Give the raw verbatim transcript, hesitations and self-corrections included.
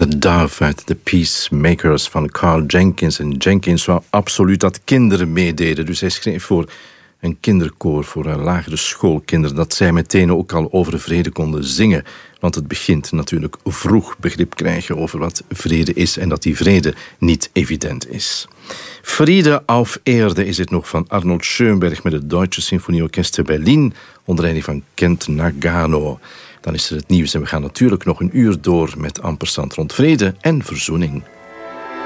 The Dove uit The Peacemakers van Carl Jenkins. En Jenkins wou absoluut dat kinderen meededen. Dus hij schreef voor een kinderkoor, voor een lagere schoolkinderen, dat zij meteen ook al over vrede konden zingen. Want het begint natuurlijk vroeg begrip krijgen over wat vrede is en dat die vrede niet evident is. Friede auf Erde is het nog van Arnold Schoenberg met het Deutsche Sinfonieorchester Berlin onder leiding van Kent Nagano. Dan is er het nieuws en we gaan natuurlijk nog een uur door met ampersand rond vrede en verzoening.